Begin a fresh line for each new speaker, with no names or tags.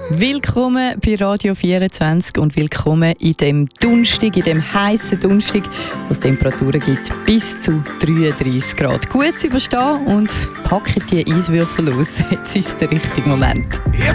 Willkommen bei Radio 24 und willkommen in dem Donnerstag, in dem heißen Donnerstag, wo es Temperaturen gibt bis zu 33 Grad. Gut zu überstehen und packen die Eiswürfel aus. Jetzt ist der richtige Moment.
If